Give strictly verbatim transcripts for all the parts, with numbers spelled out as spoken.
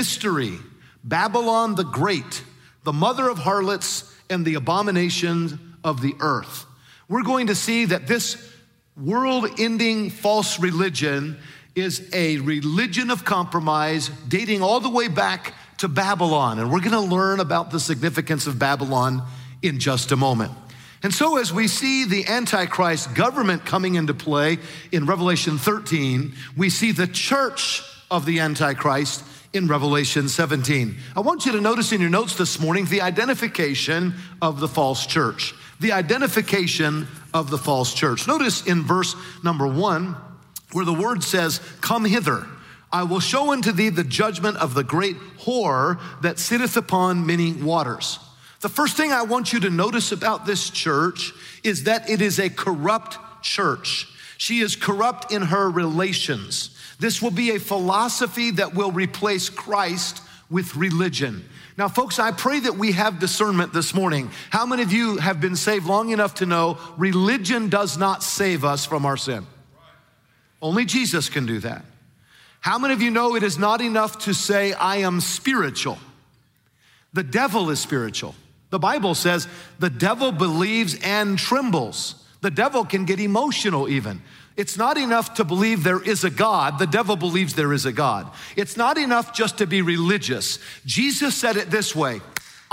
mystery, Babylon the Great, the mother of harlots and the abominations of the earth. We're going to see that this world-ending false religion is a religion of compromise dating all the way back to Babylon. And we're going to learn about the significance of Babylon in just a moment. And so as we see the Antichrist government coming into play in Revelation thirteen, we see the church of the Antichrist in Revelation seventeen. I want you to notice in your notes this morning the identification of the false church. The identification of the false church. Notice in verse number one where the word says, "Come hither, I will show unto thee the judgment of the great whore that sitteth upon many waters." The first thing I want you to notice about this church is that it is a corrupt church. She is corrupt in her relations. This will be a philosophy that will replace Christ with religion. Now, folks, I pray that we have discernment this morning. How many of you have been saved long enough to know religion does not save us from our sin? Only Jesus can do that. How many of you know it is not enough to say, I am spiritual? The devil is spiritual. The Bible says the devil believes and trembles. The devil can get emotional even. It's not enough to believe there is a God. The devil believes there is a God. It's not enough just to be religious. Jesus said it this way,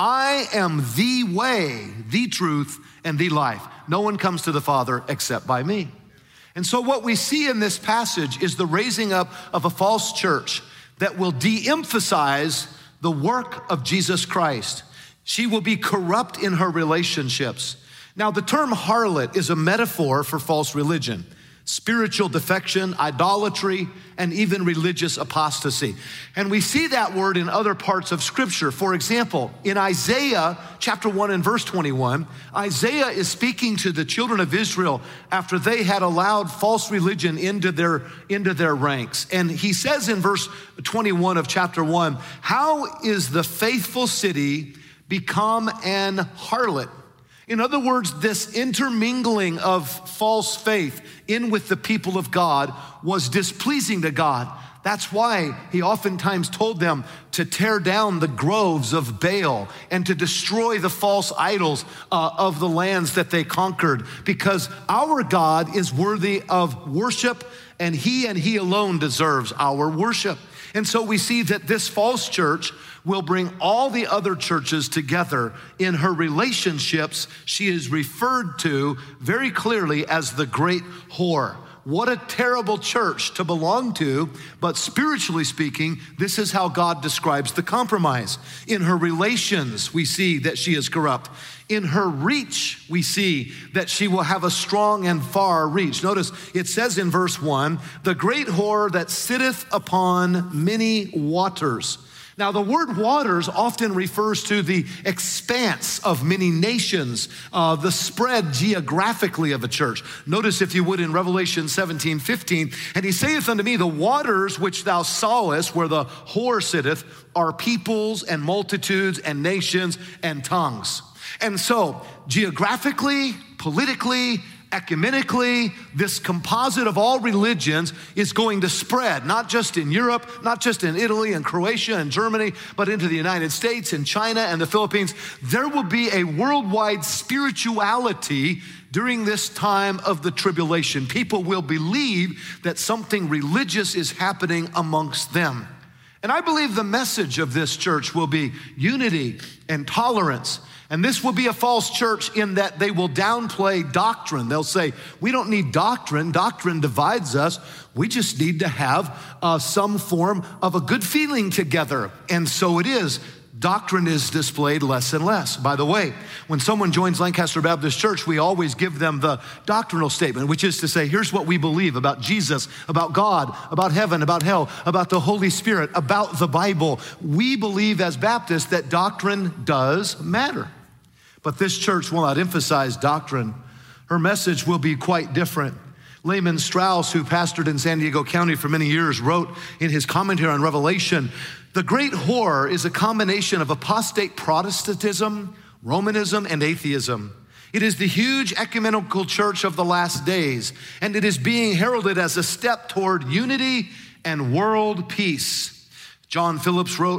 I am the way, the truth, and the life. No one comes to the Father except by me. And so what we see in this passage is the raising up of a false church that will de-emphasize the work of Jesus Christ. She will be corrupt in her relationships. Now, the term harlot is a metaphor for false religion, spiritual defection, idolatry, and even religious apostasy. And we see that word in other parts of Scripture. For example, in Isaiah chapter one and verse twenty-one, Isaiah is speaking to the children of Israel after they had allowed false religion into their, into their ranks. And he says in verse twenty-one of chapter one, how is the faithful city become an harlot? In other words, this intermingling of false faith in with the people of God was displeasing to God. That's why he oftentimes told them to tear down the groves of Baal and to destroy the false idols uh, of the lands that they conquered, because our God is worthy of worship and he and he alone deserves our worship. And so we see that this false church will bring all the other churches together in her relationships. She is referred to very clearly as the great whore. What a terrible church to belong to, but spiritually speaking, this is how God describes the compromise. In her relations, we see that she is corrupt. In her reach, we see that she will have a strong and far reach. Notice it says in verse one, the great whore that sitteth upon many waters. Now, the word waters often refers to the expanse of many nations, uh, the spread geographically of a church. Notice, if you would, in Revelation seventeen fifteen, and he saith unto me, the waters which thou sawest, where the whore sitteth, are peoples and multitudes and nations and tongues. And so, geographically, politically, ecumenically, this composite of all religions is going to spread, not just in Europe, not just in Italy and Croatia and Germany, but into the United States and China and the Philippines. There will be a worldwide spirituality during this time of the tribulation. People will believe that something religious is happening amongst them. And I believe the message of this church will be unity and tolerance. And this will be a false church in that they will downplay doctrine. They'll say, we don't need doctrine. Doctrine divides us. We just need to have uh, some form of a good feeling together. And so it is. Doctrine is displayed less and less. By the way, when someone joins Lancaster Baptist Church, we always give them the doctrinal statement, which is to say, here's what we believe about Jesus, about God, about heaven, about hell, about the Holy Spirit, about the Bible. We believe as Baptists that doctrine does matter. But this church will not emphasize doctrine. Her message will be quite different. Lehman Strauss, who pastored in San Diego County for many years, wrote in his commentary on Revelation, the great whore is a combination of apostate Protestantism, Romanism, and atheism. It is the huge ecumenical church of the last days, and it is being heralded as a step toward unity and world peace. John Phillips wrote,